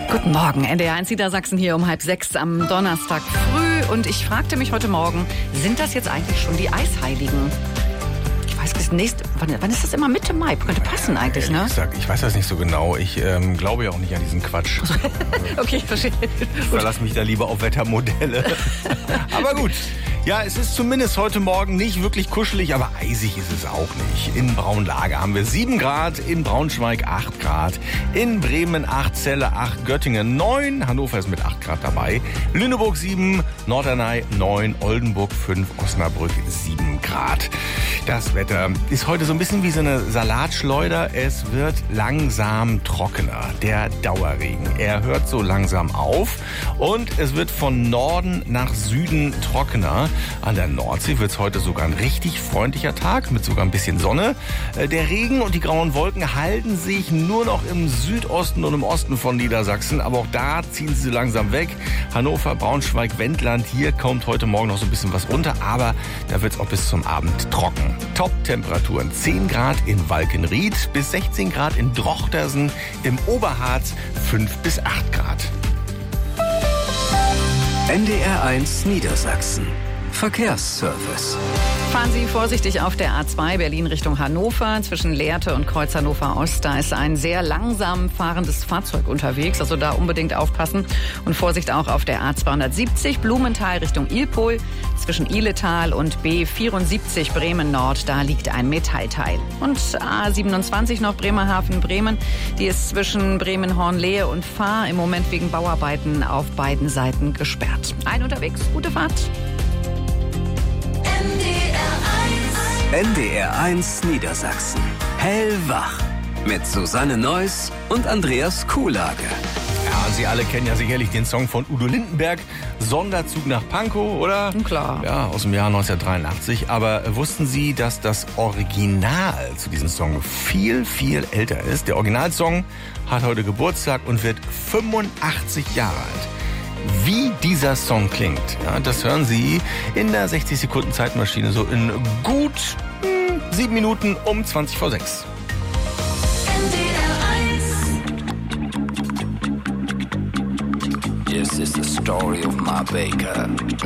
Guten Morgen, NDR1 Niedersachsen hier um 5:30 am Donnerstag früh. Und ich fragte mich heute Morgen, sind das jetzt eigentlich schon die Eisheiligen? Ich weiß nicht, wann ist das immer? Mitte Mai? Könnte passen eigentlich, ne? Ich weiß das nicht so genau. Ich glaube ja auch nicht an diesen Quatsch. Okay, verstehe. Ich verlasse mich da lieber auf Wettermodelle. Aber gut. Ja, es ist zumindest heute Morgen nicht wirklich kuschelig, aber eisig ist es auch nicht. In Braunlage haben wir 7 Grad, in Braunschweig 8 Grad, in Bremen 8, Celle 8, Göttingen 9, Hannover ist mit 8 Grad dabei, Lüneburg 7, Norderney 9, Oldenburg 5, Osnabrück 7 Grad. Das Wetter ist heute so ein bisschen wie so eine Salatschleuder. Es wird langsam trockener. Der Dauerregen, er hört so langsam auf und es wird von Norden nach Süden trockener. An der Nordsee wird es heute sogar ein richtig freundlicher Tag mit sogar ein bisschen Sonne. Der Regen und die grauen Wolken halten sich nur noch im Südosten und im Osten von Niedersachsen. Aber auch da ziehen sie langsam weg. Hannover, Braunschweig, Wendland, hier kommt heute Morgen noch so ein bisschen was runter. Aber da wird es auch bis zum Abend trocken. Top-Temperaturen 10 Grad in Walkenried bis 16 Grad in Drochtersen, im Oberharz 5 bis 8 Grad. NDR1 Niedersachsen. Verkehrsservice. Fahren Sie vorsichtig auf der A2 Berlin Richtung Hannover. Zwischen Lehrte und Kreuz Hannover Ost, da ist ein sehr langsam fahrendes Fahrzeug unterwegs. Also da unbedingt aufpassen. Und Vorsicht auch auf der A270 Blumenthal Richtung Ilpol. Zwischen Ihletal und B74 Bremen Nord, da liegt ein Metallteil. Und A27 noch Bremerhaven Bremen. Die ist zwischen Bremen-Hornlehe und Fahr im Moment wegen Bauarbeiten auf beiden Seiten gesperrt. Ein unterwegs, gute Fahrt. NDR1 Niedersachsen. Hellwach. Mit Susanne Neuss und Andreas Kuhlage. Ja, Sie alle kennen ja sicherlich den Song von Udo Lindenberg, Sonderzug nach Pankow, oder? Klar. Ja, aus dem Jahr 1983. Aber wussten Sie, dass das Original zu diesem Song viel, viel älter ist? Der Originalsong hat heute Geburtstag und wird 85 Jahre alt. Wie dieser Song klingt, ja, das hören Sie in der 60-Sekunden-Zeitmaschine so in gut 7 Minuten um 20 vor 6. This is the story of my baker.